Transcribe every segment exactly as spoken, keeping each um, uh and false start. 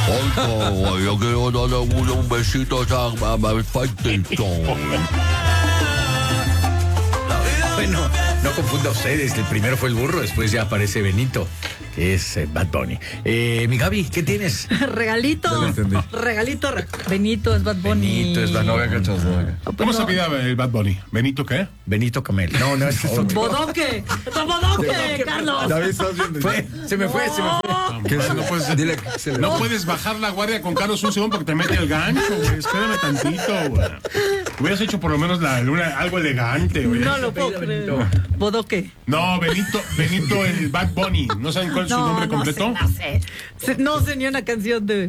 Oiga, yo quiero darle un, un besito a, a Faitelson. Bueno, no confunda ustedes, el primero fue el burro, después ya aparece Benito, que es eh, Bad Bunny. Eh, mi Gaby, ¿qué tienes? Regalito, regalito, re- Benito es Bad Bunny. Benito es Bad Bunny. ¿Cómo se pidaba el Bad Bunny? ¿Benito qué? Benito Camel. No, no, es Bodoque, Bodoque, Carlos. David, estás viendo. Fue, se me fue, se me fue. ¿Qué? No, puedes, Dile que se le no va. puedes bajar la guardia con Carlos un segundo porque te mete el gancho, güey. Espérame tantito, güey. Hubieras hecho por lo menos la, una, algo elegante, güey. No lo puedo creer. Bodoque. No, Benito, Benito el Bad Bunny. ¿No saben cuál es su nombre no completo? Sé, no sé. Se- No sé ni una canción de...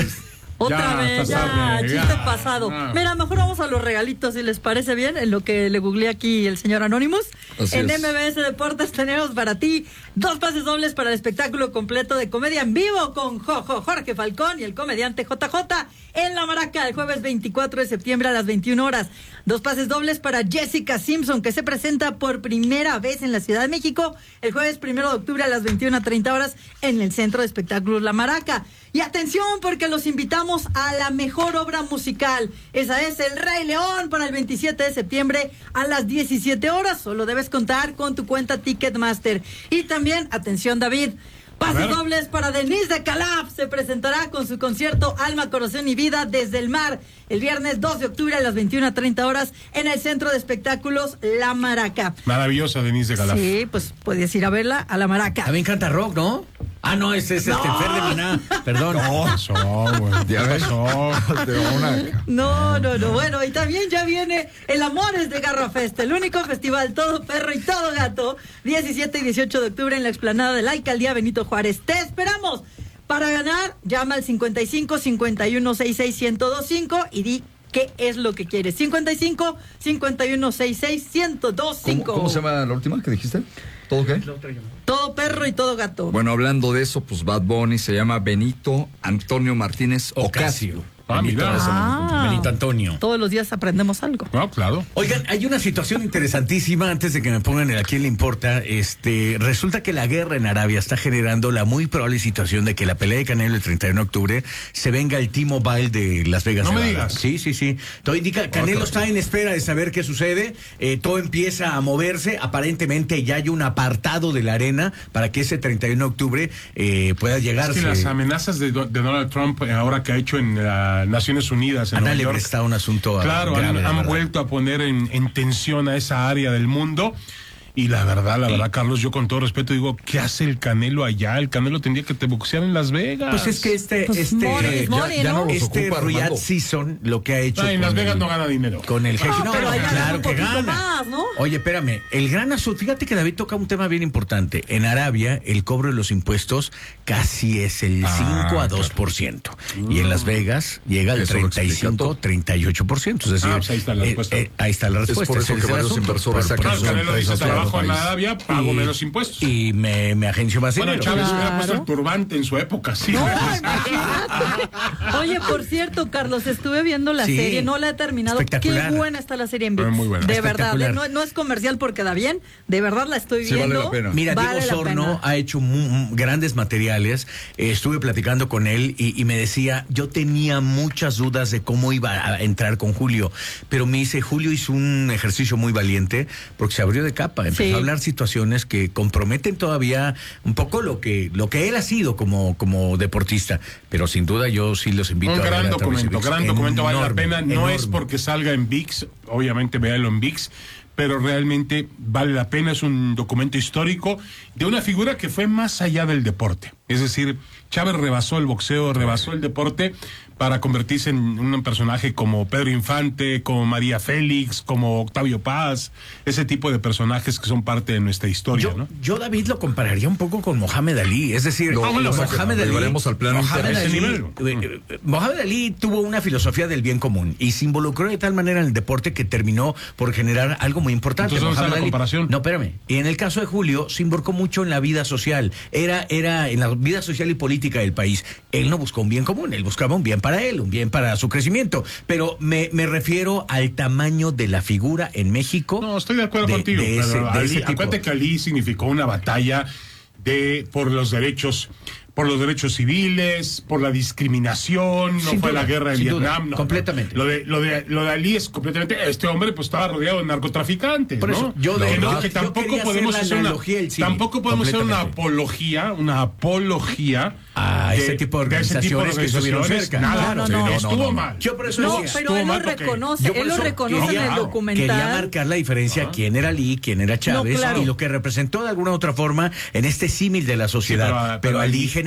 Otra Ya, vez, estás ya, tarde, chiste ya. pasado. Ah. Mira, mejor vamos a los regalitos, si les parece bien, en lo que le googleé aquí el señor Anonymous. Así en es. M B S Deportes tenemos para ti dos pases dobles para el espectáculo completo de comedia en vivo con Jojo, Jorge Falcón y el comediante J J en La Maraca el jueves veinticuatro de septiembre a las veintiuna horas. Dos pases dobles para Jessica Simpson, que se presenta por primera vez en la Ciudad de México el jueves primero de octubre a las veintiuna treinta horas en el Centro de Espectáculos La Maraca. Y atención, porque los invitamos a la mejor obra musical. Esa es El Rey León para el veintisiete de septiembre a las diecisiete horas. Solo debes contar con tu cuenta Ticketmaster. Y también, atención David, pases dobles para Denise de Calaf. Se presentará con su concierto Alma, Corazón y Vida desde el mar el viernes dos de octubre a las veintiuna treinta horas en el Centro de Espectáculos La Maraca. Maravillosa Denise de Calaf. Sí, pues puedes ir a verla a La Maraca. También canta rock, ¿no? Ah, no, ese es este Fer de Maná. Perdón. No, pasó, güey. Ya ¿Qué ves. pasó? Te va una- No, no, no. Bueno, y también ya viene el Amores de Garra Fest, el único festival todo perro y todo gato, diecisiete y dieciocho de octubre en la explanada de la Alcaldía Benito Juárez. ¡Te esperamos! Para ganar, llama al cincuenta y cinco, cincuenta y uno, sesenta y seis, ciento veinticinco y di qué es lo que quieres. cincuenta y cinco, cincuenta y uno, sesenta y seis, ciento veinticinco. ¿Cómo, ¿Cómo se llama la última que dijiste? ¿Todo qué? Todo perro y todo gato. Bueno, hablando de eso, pues Bad Bunny se llama Benito Antonio Martínez Ocasio. Ah, mira. Ah. Benito Antonio. Todos los días aprendemos algo. No, claro. Oigan, hay una situación interesantísima antes de que me pongan el a quién le importa. Este, resulta que la guerra en Arabia está generando la muy probable situación de que la pelea de Canelo el treinta y uno de octubre se venga el T-Mobile de Las Vegas. No me Nevada. digas. Sí, sí, sí. Todo indica, Canelo está en espera de saber qué sucede. Eh, todo empieza a moverse. Aparentemente ya hay un apartado de la arena para que ese treinta y uno de octubre eh, pueda llegarse. Es que las amenazas de, Do- de Donald Trump eh, ahora que ha hecho en las Naciones Unidas en Ana Nueva le York, está un asunto claro, grave, han, la han verdad. vuelto a poner en, en tensión a esa área del mundo. Y la verdad, la verdad, Carlos, yo con todo respeto digo, ¿qué hace el Canelo allá? El Canelo tendría que te boxear en Las Vegas. Pues es que este, Pues este, money is ya- money, ya ¿no? no los este ocupa, Riyadh Armando. Season lo que ha hecho Ah, en con Las Vegas el- no gana dinero. con el jefe. Ah, No, pero allá gana claro un que poquito gana. más, ¿no? Oye, espérame, el gran asunto, fíjate que David toca un tema bien importante. En Arabia, el cobro de los impuestos casi es el Ah, cinco a dos por ciento. Y en Las Vegas llega al Eso lo treinta y cinco, explica todo. treinta y ocho por ciento. Es decir, Ah, pues ahí está la eh, respuesta. eh, ahí está la Es respuesta. por eso ese que el varios asunto. inversores Por- por sacan Claro, eso- sus Canelo dice, empresas fuera del trabajo en país. Arabia, pago Y- menos impuestos. Y me, me agencio más Bueno, dinero. Chávez hubiera Claro. puesto el turbante en su época, sí. No, imagínate. Oye, por cierto, Carlos, estuve viendo la Sí. serie, no la he terminado. Qué Espectacular. buena está la serie en ViX. Pero muy buena. De verdad, Espectacular. ¿eh? no, no es comercial porque da bien, de verdad la estoy Sí, vale viendo. la pena. Mira, Vale Diego la Sorno pena. ha hecho mu- mu- grandes materiales. Eh, estuve platicando con él y, y me decía, yo tenía muchas dudas de cómo iba a entrar con Julio, pero me dice, Julio hizo un ejercicio muy valiente porque se abrió de capa, empezó Sí. a hablar situaciones que comprometen todavía un poco lo que lo que él ha sido como, como deportista, pero sin duda yo sí los invito Un a ver gran a través de documento, ViX. gran documento, vale la Enorme, pena. No enorme. es porque salga en ViX, obviamente véalo en ViX, pero realmente vale la pena. Es un documento histórico de una figura que fue más allá del deporte. Es decir, Chávez rebasó el boxeo, rebasó el deporte para convertirse en un personaje como Pedro Infante, como María Félix, como Octavio Paz, ese tipo de personajes que son parte de nuestra historia, Yo, ¿no? yo, David, lo compararía un poco con Mohamed Ali. Es decir, No, Ah, bueno, o sea, que Mohamed lo Ali, llevaremos al plano Mohamed interno. Ali, A ese nivel. eh, Mohamed Ali tuvo una filosofía del bien común y se involucró de tal manera en el deporte que terminó por generar algo muy importante. Entonces, ¿dónde está Mohamed la Ali- comparación? No, espérame. Y en el caso de Julio, se involucró mucho en la vida social. Era, era en la vida social y política del país. Él no buscó un bien común, él buscaba un bien para él, un bien para su crecimiento. Pero me, me refiero al tamaño de la figura en México. No, estoy de acuerdo de- contigo. de ese- pero de Ali- ese tipo. acuérdate que Ali significó una batalla de por los derechos por los derechos civiles, por la discriminación, no Sin fue duda, la guerra de sin duda, Vietnam. No, completamente. no. Lo de, lo de, lo de Ali es completamente, este hombre pues estaba rodeado de narcotraficantes, Por eso, ¿no? yo de- que, no, yo- que yo tampoco quería podemos hacer la hacer una, analogía del cine, tampoco podemos hacer una completamente. apología, una apología a ese tipo de ese tipo de organizaciones que estuvieron organizaciones. cerca. Nada, No, no, no, estuvo no, no. mal. Yo por eso No, decía, pero él lo mal porque- reconoce, Yo por él lo eso reconoce en quería- el documental. Quería marcar la diferencia, quién era Ali, quién era Chávez, claro. y lo que representó de alguna u otra forma en este símil de la sociedad. Sí, pero- pero pero Ali Ali- genera